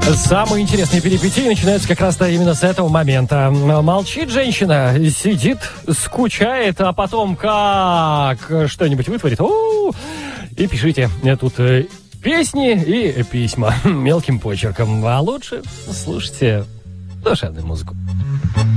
Самые интересные перипетии начинаются как раз-то именно с этого момента. Молчит женщина, сидит, скучает, а потом как что-нибудь вытворит. И пишите тут песни и письма мелким почерком. А лучше слушайте душевную музыку.